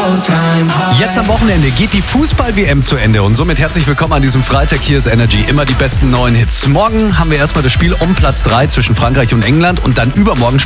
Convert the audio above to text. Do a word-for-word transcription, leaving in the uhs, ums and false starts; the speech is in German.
Jetzt am Wochenende geht die Fußball-W M zu Ende und somit herzlich willkommen an diesem Freitag. Hier ist Energy, immer die besten neuen Hits. Morgen haben wir erstmal das Spiel um Platz drei zwischen Frankreich und England und dann übermorgen